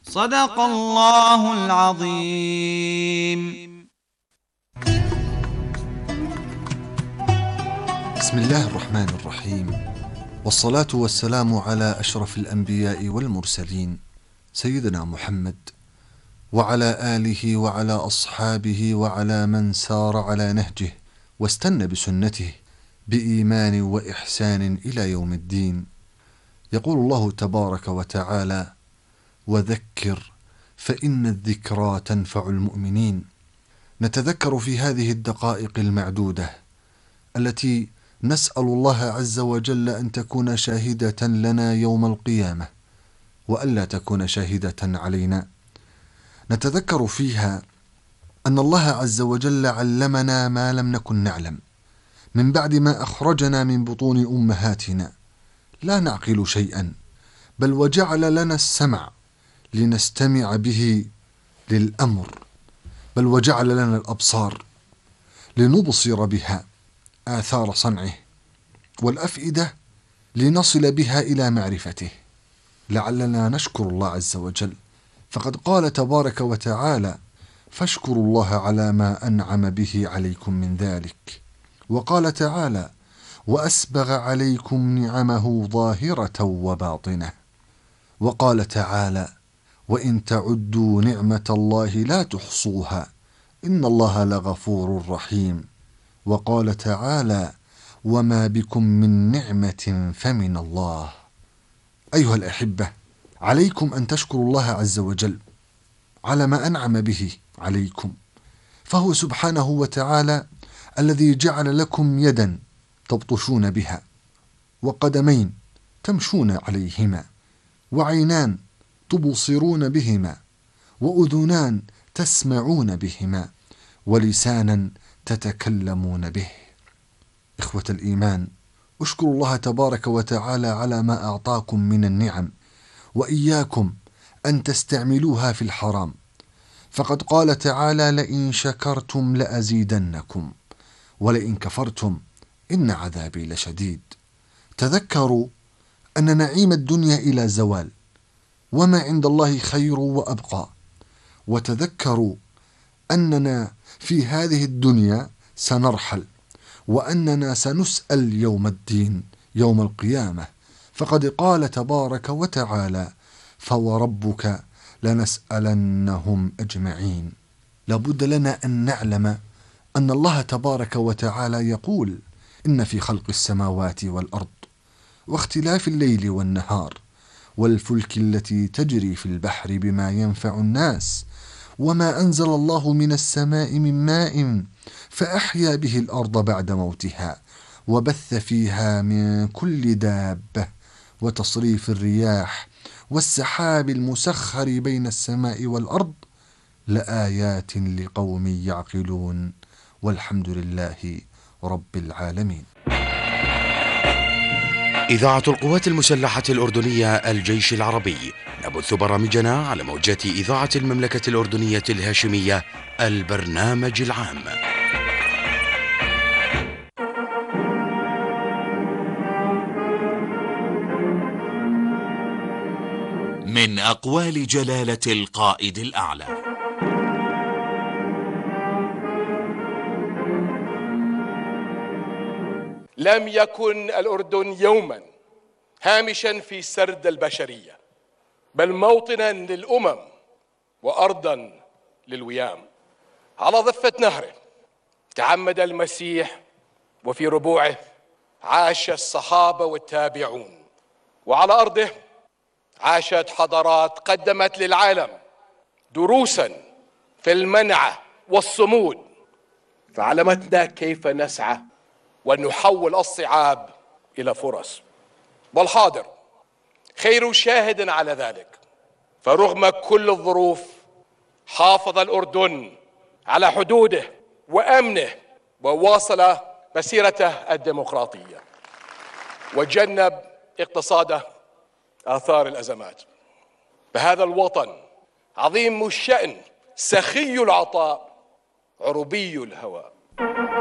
صدق الله العظيم. بسم الله الرحمن الرحيم، والصلاة والسلام على أشرف الأنبياء والمرسلين سيدنا محمد وعلى آله وعلى أصحابه وعلى من سار على نهجه واستنى بسنته بإيمان وإحسان إلى يوم الدين. يقول الله تبارك وتعالى: وذكر فإن الذكرى تنفع المؤمنين. نتذكر في هذه الدقائق المعدودة التي نسأل الله عز وجل أن تكون شاهدة لنا يوم القيامة وألا تكون شاهدة علينا. نتذكر فيها أن الله عز وجل علمنا ما لم نكن نعلم من بعد ما أخرجنا من بطون أمهاتنا لا نعقل شيئا، بل وجعل لنا السمع لنستمع به للأمر، بل وجعل لنا الأبصار لنبصر بها آثار صنعه، والأفئدة لنصل بها إلى معرفته. لعلنا نشكر الله عز وجل، فقد قال تبارك وتعالى: فاشكروا الله على ما أنعم به عليكم من ذلك. وقال تعالى: وأسبغ عليكم نعمه ظاهرة وباطنة. وقال تعالى: وإن تعدوا نعمة الله لا تحصوها إن الله لغفور رحيم. وقال تعالى: وما بكم من نعمة فمن الله. أيها الأحبة، عليكم أن تشكروا الله عز وجل على ما أنعم به عليكم، فهو سبحانه وتعالى الذي جعل لكم يدا تبطشون بها، وقدمين تمشون عليهما، وعينان تبصرون بهما، وأذنان تسمعون بهما، ولسانا تتكلمون به. إخوة الإيمان، اشكروا الله تبارك وتعالى على ما أعطاكم من النعم، وإياكم أن تستعملوها في الحرام، فقد قال تعالى: لئن شكرتم لأزيدنكم ولئن كفرتم إن عذابي لشديد. تذكروا أن نعيم الدنيا إلى زوال، وما عند الله خير وأبقى. وتذكروا أننا في هذه الدنيا سنرحل، وأننا سنسأل يوم الدين يوم القيامة، فقد قال تبارك وتعالى: فوربك لنسألنهم أجمعين. لابد لنا أن نعلم أن الله تبارك وتعالى يقول: إن في خلق السماوات والأرض واختلاف الليل والنهار والفلك التي تجري في البحر بما ينفع الناس وما أنزل الله من السماء من ماء فأحيا به الأرض بعد موتها وبث فيها من كل دابة وتصريف الرياح والسحاب المسخر بين السماء والأرض لآيات لقوم يعقلون، والحمد لله رب العالمين. إذاعة القوات المسلحة الأردنية الجيش العربي، نبث برامجنا على موجات إذاعة المملكة الأردنية الهاشمية البرنامج العام. من أقوال جلالة القائد الأعلى: لم يكن الأردن يوما هامشا في سرد البشرية، بل موطنا للأمم وأرضا للويام. على ضفة نهره تعمد المسيح، وفي ربوعه عاش الصحابة والتابعون، وعلى أرضه عاشت حضارات قدمت للعالم دروسا في المنعة والصمود، فعلمتنا كيف نسعى ونحول الصعاب إلى فرص. والحاضر خير شاهد على ذلك، فرغم كل الظروف حافظ الأردن على حدوده وأمنه، وواصل مسيرته الديمقراطية، وجنب اقتصاده آثار الأزمات. فهذا الوطن عظيم الشأن، سخي العطاء، عربي الهوى.